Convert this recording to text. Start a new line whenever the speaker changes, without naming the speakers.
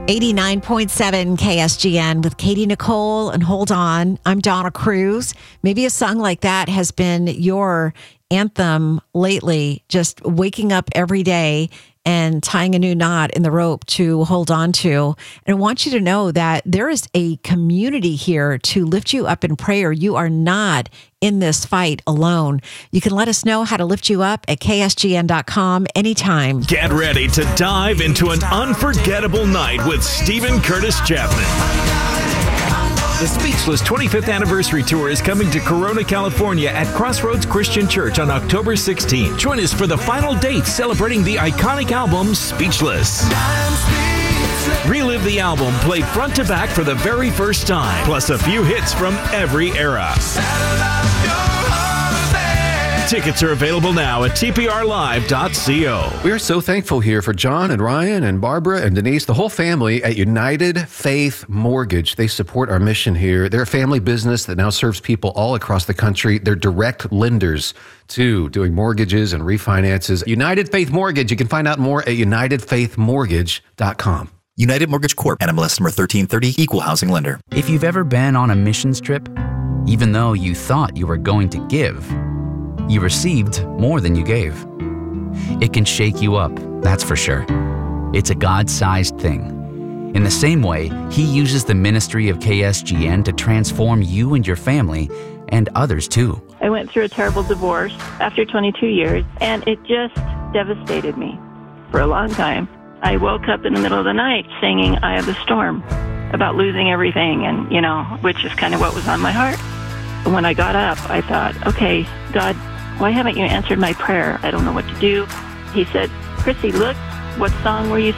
89.7 KSGN with Katie Nicole and Hold On. I'm Donna Cruz. Maybe a song like that has been your anthem lately, just waking up every day and tying a new knot in the rope to hold on to. And I want you to know that there is a community here to lift you up in prayer. You are not in this fight alone. You can let us know how to lift you up at ksgn.com anytime.
Get ready to dive into an unforgettable night with Stephen Curtis Chapman. The Speechless 25th Anniversary Tour is coming to Corona, California at Crossroads Christian Church on October 16th. Join us for the final date celebrating the iconic album Speechless. Relive the album played front to back for the very first time, plus a few hits from every era. Tickets are available now at tprlive.co.
We are so thankful here for John and Ryan and Barbara and Denise, the whole family at United Faith Mortgage. They support our mission here. They're a family business that now serves people all across the country. They're direct lenders too, doing mortgages and refinances. United Faith Mortgage. You can find out more at unitedfaithmortgage.com.
United Mortgage Corp. NMLS number 1330, Equal Housing Lender.
If you've ever been on a missions trip, even though you thought you were going to give, you received more than you gave. It can shake you up, that's for sure. It's a God-sized thing. In the same way, He uses the ministry of KSGN to transform you and your family and others too.
I went through a terrible divorce after 22 years, and it just devastated me for a long time. I woke up in the middle of the night singing Eye of the Storm about losing everything, and, which is kind of what was on my heart. When I got up, I thought, okay, God, why haven't you answered my prayer? I don't know what to do. He said, Chrissy, look, what song were you